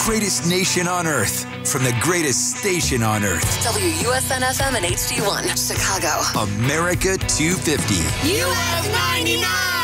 greatest nation on earth from the greatest station on earth. WUSN FM and HD1, Chicago. America 250. US 99!